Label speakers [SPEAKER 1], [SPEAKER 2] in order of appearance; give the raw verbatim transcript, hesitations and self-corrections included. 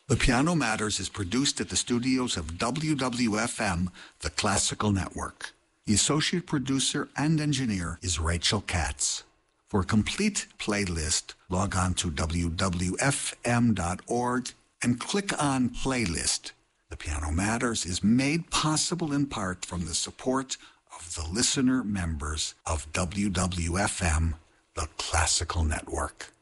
[SPEAKER 1] The Piano Matters is produced at the studios of W W F M, the Classical Network. The associate producer and engineer is Rachel Katz. For a complete playlist, log on to w w f m dot org and click on Playlist. The Piano Matters is made possible in part from the support of the listener members of W W F M, the Classical Network.